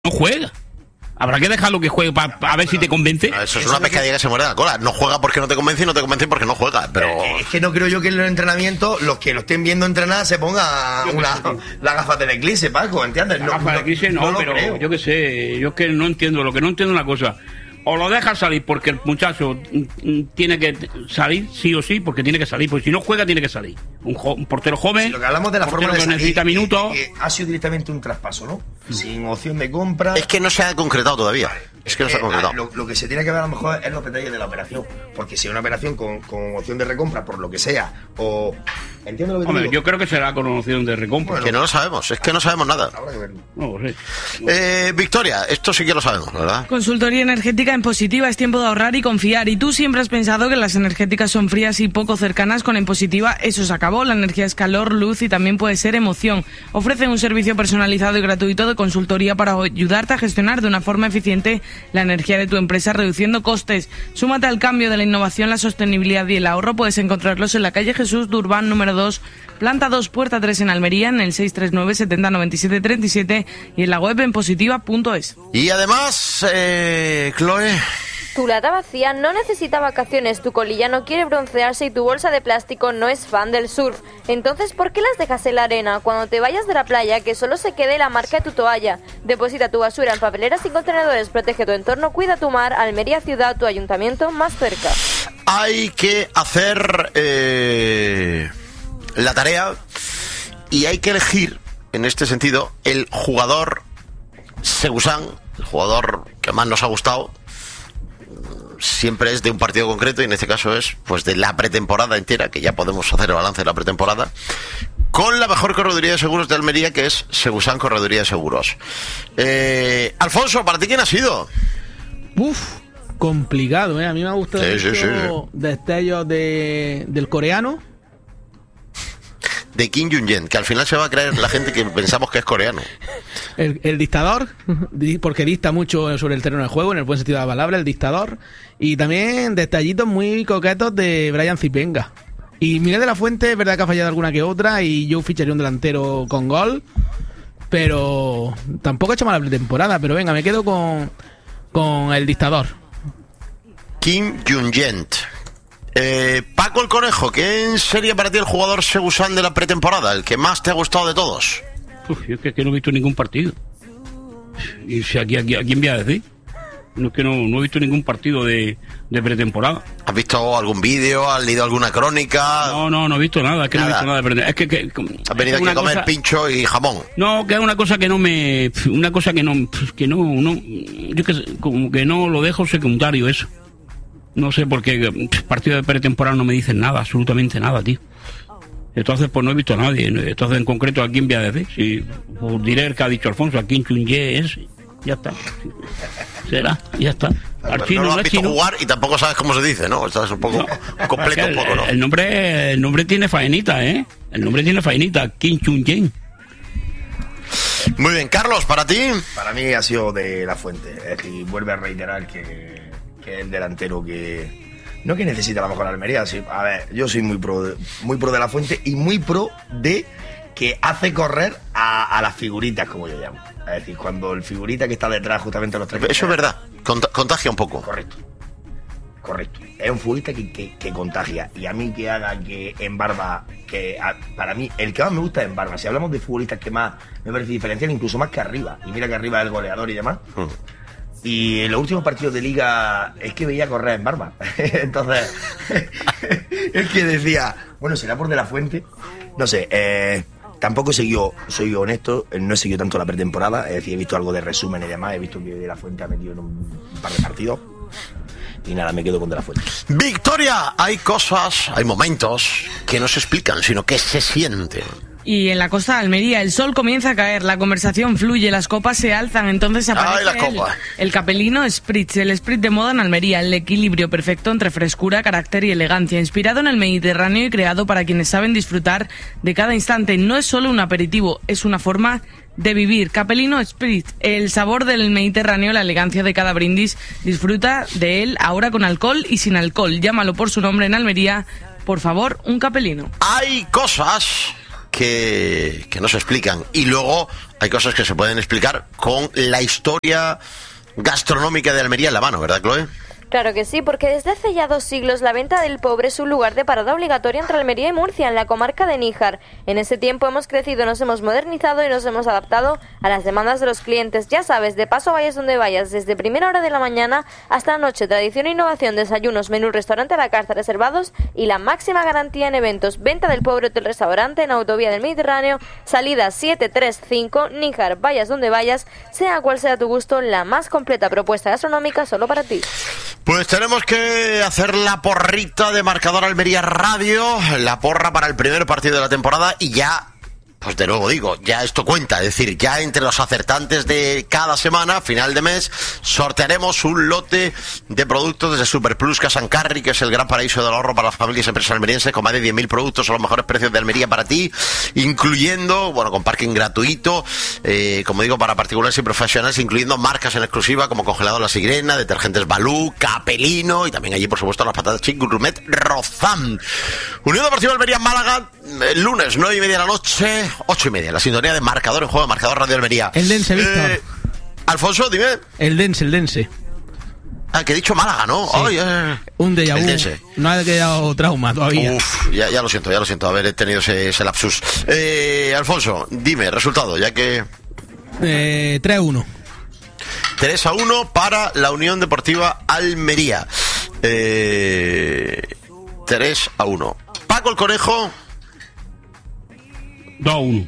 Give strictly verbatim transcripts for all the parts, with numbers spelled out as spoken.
no juega. Habrá que dejarlo que juegue para pa ver si te convence. Eso es eso una pescadilla que... que se muerde la cola. No juega porque no te convence y no te convence porque no juega. Pero es que no creo yo que en los entrenamientos los que lo estén viendo entrenar se ponga una, la gafas del eclipse, Paco, ¿entiendes? La no, gafa del eclipse no, no pero creo. Yo qué sé, yo es que no entiendo, lo que no entiendo una cosa. O lo dejas salir porque el muchacho tiene que salir sí o sí, porque tiene que salir, porque si no juega tiene que salir. Un, jo un portero joven, si lo que hablamos de la forma de que salir, necesita minutos. Que, que ha sido directamente un traspaso, ¿no? Mm. Sin opción de compra. Es que no se ha concretado todavía. Es que no se ha concretado. Lo, lo que se tiene que ver a lo mejor es los detalles de la operación. Porque si es una operación con, con opción de recompra, por lo que sea, o... ¿Entiendo lo que te Hombre, digo? yo creo que será con opción de recompra. Bueno, que no lo sabemos, es que no sabemos nada. Habrá que verlo. No, sí. eh, Victoria, esto sí que lo sabemos, ¿verdad? Consultoría energética en Positiva, es tiempo de ahorrar y confiar. Y tú siempre has pensado que las energéticas son frías y poco cercanas. Con En Positiva eso se acabó. La energía es calor, luz y también puede ser emoción. Ofrecen un servicio personalizado y gratuito de consultoría para ayudarte a gestionar de una forma eficiente la energía de tu empresa, reduciendo costes. Súmate al cambio de la innovación, la sostenibilidad y el ahorro. Puedes encontrarlos en la calle Jesús Durbán número dos, planta dos, puerta tres en Almería, en el seis tres nueve, setenta, noventa y siete, treinta y siete y en la web en positiva punto es. Y además, eh, Chloe... Tu lata vacía no necesita vacaciones, tu colilla no quiere broncearse y tu bolsa de plástico no es fan del surf. Entonces, ¿por qué las dejas en la arena? Cuando te vayas de la playa, que solo se quede la marca de tu toalla. Deposita tu basura en papeleras y contenedores, protege tu entorno, cuida tu mar. Almería Ciudad, tu ayuntamiento más cerca. Hay que hacer eh, la tarea y hay que elegir, en este sentido, el jugador Segusán, el jugador que más nos ha gustado. Siempre es de un partido concreto y en este caso es pues de la pretemporada entera, que ya podemos hacer el balance de la pretemporada, con la mejor correduría de seguros de Almería, que es Segusán Correduría de Seguros. Eh, Alfonso, ¿para ti quién ha sido? Uf, complicado, ¿eh? A mí me ha gustado sí, mucho sí, sí. destellos de, del coreano. De Kim Jong-un, que al final se va a creer la gente que pensamos que es coreano. El, el dictador, porque dicta mucho sobre el terreno de juego, en el buen sentido de la palabra, el dictador. Y también detallitos muy coquetos de Brian Zipenga. Y Miguel de la Fuente, es verdad que ha fallado alguna que otra, y yo ficharía un delantero con gol, pero tampoco ha hecho mala pretemporada. Pero venga, me quedo con, con el dictador. Kim Jong-un. Eh, Paco el Conejo, ¿quién sería para ti el jugador Segusán de la pretemporada? El que más te ha gustado de todos. Uf, yo es que, que no he visto ningún partido. Y si aquí, aquí, ¿a quién voy a decir? No es que no, no he visto ningún partido de, de pretemporada. ¿Has visto algún vídeo? ¿Has leído alguna crónica? No, no, no he visto nada. Es que nada. no he visto nada de pretemporada. Es que, que has venido aquí a comer cosa... pincho y jamón. No, que es una cosa que no me, una cosa que no, que no, no, yo que como que no lo dejo secundario eso. No sé por qué partido de pretemporada no me dicen nada, absolutamente nada, tío. Entonces, pues no he visto a nadie. Entonces, en concreto, ¿a quién voy a decir? Si pues, diré el que ha dicho Alfonso, a Kim Jong-un es... Ya está. Será, ya está. Bueno, no lo has visto chino. Jugar y tampoco sabes cómo se dice, ¿no? Estás un poco no, completo, un poco, ¿no? El nombre, el nombre tiene faenita, ¿eh? El nombre tiene faenita, Kim Jong-un. Muy bien, Carlos, ¿para ti? Para mí ha sido de la Fuente. Es decir, vuelve a reiterar que... que es el delantero que no que necesita a lo mejor la Almería, sí. A ver, yo soy muy pro de, muy pro de la Fuente y muy pro de que hace correr a, a las figuritas, como yo llamo. Es decir, cuando el figurita que está detrás justamente de los tres... Eso es verdad, Cont- contagia un poco. Correcto, correcto. Es un futbolista que, que, que contagia. Y a mí que haga que en Barba, que a, para mí el que más me gusta es en Barba. Si hablamos de futbolistas que más me parece diferencial, incluso más que arriba, y mira que arriba es el goleador y demás... Hmm. Y en los últimos partidos de Liga es que veía correr en Barba. Entonces, es que decía, bueno, será por De la Fuente. No sé, eh, tampoco siguió, soy honesto, no he seguido tanto la pretemporada. Es decir, he visto algo de resumen y demás. He visto que De la Fuente ha metido en un par de partidos. Y nada, me quedo con De la Fuente. Victoria, hay cosas, hay momentos que no se explican, sino que se sienten. Y en la costa de Almería el sol comienza a caer, la conversación fluye, las copas se alzan, entonces aparece Ay, el, el capelino Spritz, el Spritz de moda en Almería, el equilibrio perfecto entre frescura, carácter y elegancia, inspirado en el Mediterráneo y creado para quienes saben disfrutar de cada instante. No es solo un aperitivo, es una forma de vivir. Capelino Spritz, el sabor del Mediterráneo, la elegancia de cada brindis, disfruta de él ahora con alcohol y sin alcohol. Llámalo por su nombre en Almería, por favor, un capelino. Hay cosas que, que no se explican. Y luego hay cosas que se pueden explicar con la historia gastronómica de Almería en la mano, ¿verdad, Chloe? Claro que sí, porque desde hace ya dos siglos la venta del pobre es un lugar de parada obligatoria entre Almería y Murcia, en la comarca de Níjar. En ese tiempo hemos crecido, nos hemos modernizado y nos hemos adaptado a las demandas de los clientes. Ya sabes, de paso vayas donde vayas, desde primera hora de la mañana hasta la noche, tradición e innovación, desayunos, menú, restaurante a la carta, reservados y la máxima garantía en eventos. Venta del pobre hotel-restaurante en Autovía del Mediterráneo, salida siete tres cinco, Níjar. Vayas donde vayas, sea cual sea tu gusto, la más completa propuesta gastronómica solo para ti. Pues tenemos que hacer la porrita de Marcador Almería Radio, la porra para el primer partido de la temporada y ya, pues de nuevo digo, ya esto cuenta, es decir, ya entre los acertantes de cada semana, final de mes, sortearemos un lote de productos desde Superplus Casancarri, que es el gran paraíso del ahorro para las familias y empresas almerienses, con más de diez mil productos a los mejores precios de Almería para ti, incluyendo, bueno, con parking gratuito, eh, como digo, para particulares y profesionales, incluyendo marcas en exclusiva como Congelado La Sirena, detergentes Balú, Capelino y también allí, por supuesto, las patatas Chic Gourmet Rozán. Unión Deportiva Almería Málaga, el lunes, nueve y media de la noche, ocho y media, la sintonía de Marcador en juego, Marcador Radio Almería. El Dense, Víctor. Eh, Alfonso, dime. El Dense, el Dense. Ah, que he dicho Málaga, ¿no? Sí. Ay, eh. Un déjà El vu. Dense. No ha quedado trauma todavía. Uf, ya, ya lo siento, ya lo siento, haber tenido ese, ese lapsus. Eh, Alfonso, dime, resultado, ya que... Eh, tres a uno. tres a uno para la Unión Deportiva Almería. Eh, tres a uno. Paco el Conejo... dos a uno.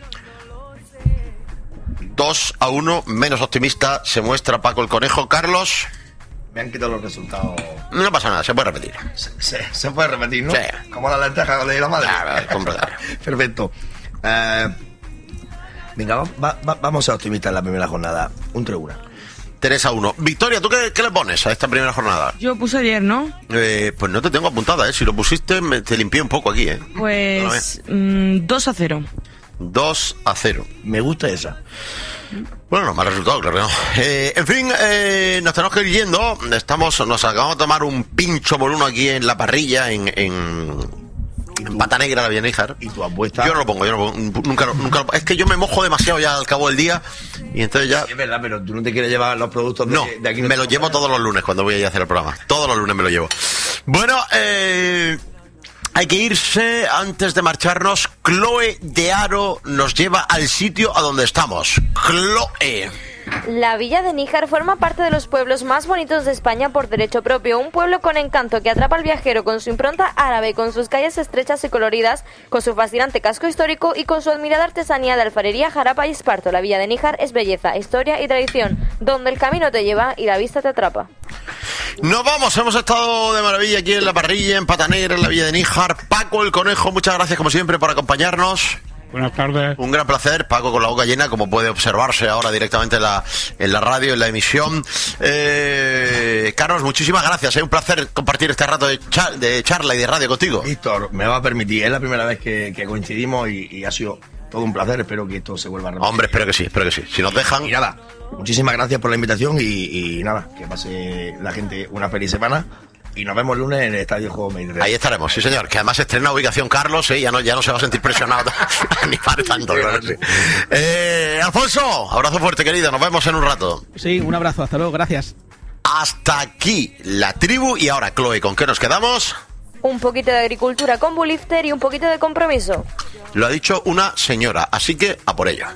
dos a uno, menos optimista se muestra Paco el Conejo. Carlos... Me han quitado los resultados. No pasa nada, se puede repetir. Se, se, se puede repetir, ¿no? Sí. Como la lenteja de la madre. Ah, completamente. Perfecto. Eh, venga, va, va, va, vamos a ser optimistas en la primera jornada. Un tres uno. tres a uno. Victoria, ¿tú qué, qué le pones a esta primera jornada? Yo puse ayer, ¿no? Eh, pues no te tengo apuntada, ¿eh? Si lo pusiste, me, te limpié un poco aquí, ¿eh? Pues mm, dos a cero. dos a cero. Me gusta esa. Bueno, no, mal resultado, claro que no. Eh, en fin, eh, nos tenemos que ir yendo. Estamos, nos acabamos de tomar un pincho por uno aquí en la parrilla, en, en, en Pata Negra, la Villa Níjar. ¿Y tu apuesta? Yo no lo pongo, yo no lo pongo, nunca, lo- nunca lo- es que yo me mojo demasiado ya al cabo del día y entonces ya... Es verdad, pero tú no te quieres llevar los productos de, No, de aquí. me los llevo todos los lunes cuando voy a ir a hacer el programa. Todos los lunes me lo llevo. Bueno, eh... hay que irse antes de marcharnos. Chloe de Aro nos lleva al sitio a donde estamos. Chloe. La villa de Níjar forma parte de los pueblos más bonitos de España por derecho propio, un pueblo con encanto que atrapa al viajero con su impronta árabe, con sus calles estrechas y coloridas, con su fascinante casco histórico y con su admirada artesanía de alfarería, jarapa y esparto. La villa de Níjar es belleza, historia y tradición, donde el camino te lleva y la vista te atrapa. Nos vamos, hemos estado de maravilla aquí en la parrilla, en Pata Negra, en la Villa de Níjar. Paco el Conejo, muchas gracias como siempre por acompañarnos. Buenas tardes. Un gran placer, Paco con la boca llena, como puede observarse ahora directamente en la, en la radio, en la emisión. Eh, Carlos, muchísimas gracias, es un placer compartir este rato de, char- de charla y de radio contigo. Víctor, me va a permitir. Es la primera vez que, que coincidimos y, y ha sido todo un placer. Espero que esto se vuelva a repetir. Hombre, espero que sí, espero que sí. Si nos dejan... Y nada, muchísimas gracias por la invitación y, y nada, que pase la gente una feliz semana. Y nos vemos el lunes en el Estadio Juego Mediterráneo. Ahí estaremos, sí señor, que además estrena ubicación Carlos, ¿eh? ya, no, ya no se va a sentir presionado ni para tanto. Claro que sí. eh, Alfonso, abrazo fuerte querido, nos vemos en un rato. Sí, un abrazo, hasta luego, gracias. Hasta aquí la tribu y ahora Chloe, ¿con qué nos quedamos? Un poquito de agricultura con Bulifter y un poquito de compromiso. Lo ha dicho una señora, así que a por ello.